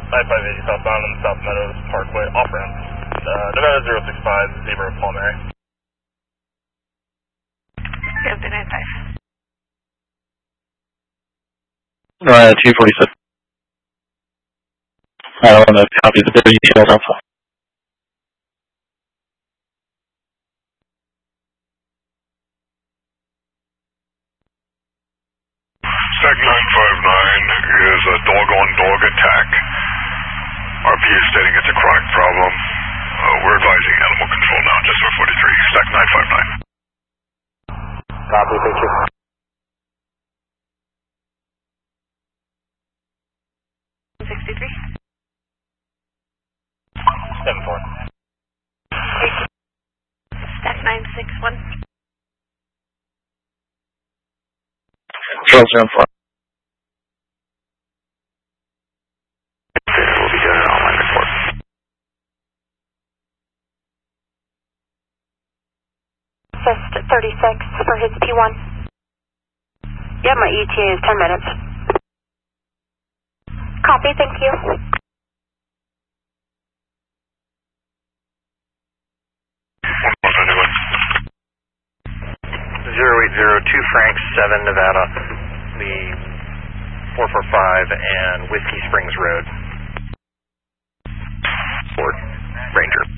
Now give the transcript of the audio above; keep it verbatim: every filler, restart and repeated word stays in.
nine five eighty southbound on the South Meadows Parkway, off ramp. Uh, Nevada zero six five, Zebra, Palm Mary. Copy nine five. Uh, two forty-seven. I don't want to copy the details also. Stack nine five nine is a dog-on-dog attack. R P is stating it's a chronic problem. Uh, we're advising animal control now, just for forty-three. Stack nine five nine. Copy, picture. sixty-three. seven four. Stack nine six one. Control zone four. We'll be doing an online report. Fist thirty-six for his P one. Yeah, my E T A is ten minutes. Copy, thank you. zero eight zero two Frank, seven Nevada, the four four five and Whiskey Springs Road. Ford Ranger.